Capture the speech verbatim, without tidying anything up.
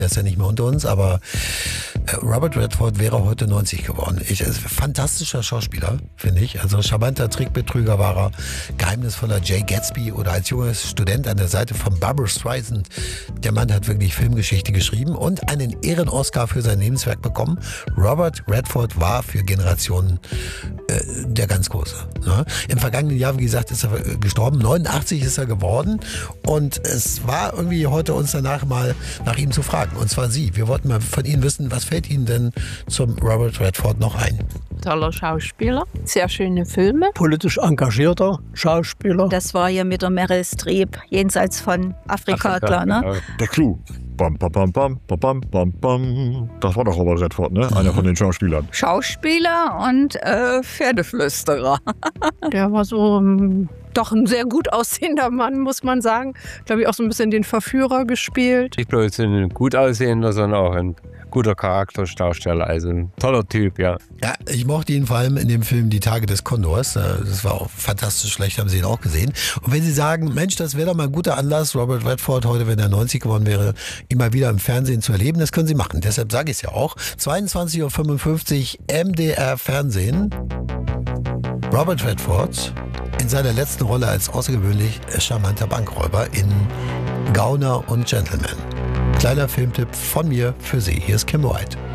Er ist ja nicht mehr unter uns, aber Robert Redford wäre heute neunzig geworden. Ich, also fantastischer Schauspieler, finde ich. Also charmanter Trickbetrüger war er, geheimnisvoller Jay Gatsby oder als junger Student an der Seite von Barbra Streisand. Der Mann hat wirklich Filmgeschichte geschrieben und einen Ehren-Oscar für sein Lebenswerk bekommen. Robert Redford war für Generationen äh, der ganz Große. Ne? Im vergangenen Jahr, wie gesagt, ist er gestorben. neunundachtzig ist er geworden und es war irgendwie heute uns danach mal nach ihm zu fragen. Und zwar Sie. Wir wollten mal von Ihnen wissen, was fällt Ihnen denn zum Robert Redford noch ein? Toller Schauspieler, sehr schöne Filme. Politisch engagierter Schauspieler. Das war ja mit der Meryl Streep, jenseits von Afrika, Afrika klar, ne? Genau. Der Clou. Bam, bam, bam, bam, bam, bam, bam. Das war doch Robert Redford, ne? Einer von den Schauspielern. Schauspieler und äh, Pferdeflüsterer. Der war so um, doch ein sehr gut aussehender Mann, muss man sagen. Glaube ich auch so ein bisschen den Verführer gespielt. Nicht bloß ein gut aussehender, sondern auch ein guter Charakterdarsteller, also ein toller Typ, ja. Ja, ich mochte ihn vor allem in dem Film Die Tage des Kondors. Das war auch fantastisch schlecht, haben Sie ihn auch gesehen. Und wenn Sie sagen, Mensch, das wäre doch mal ein guter Anlass, Robert Redford heute, wenn er neunzig geworden wäre, ihn mal wieder im Fernsehen zu erleben, das können Sie machen. Deshalb sage ich es ja auch. zweiundzwanzig Uhr fünfundfünfzig M D R Fernsehen. Robert Redford in seiner letzten Rolle als außergewöhnlich charmanter Bankräuber in Gauner und Gentleman. Kleiner Filmtipp von mir für Sie. Hier ist Kim White.